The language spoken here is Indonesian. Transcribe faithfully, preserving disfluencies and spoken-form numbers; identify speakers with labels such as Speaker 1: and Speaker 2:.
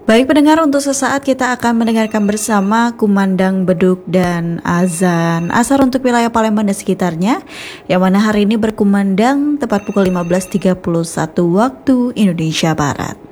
Speaker 1: Baik pendengar, untuk sesaat kita akan mendengarkan bersama kumandang beduk dan azan asar untuk wilayah Palembang dan sekitarnya, yang mana hari ini berkumandang tepat pukul lima belas tiga puluh satu waktu Indonesia Barat.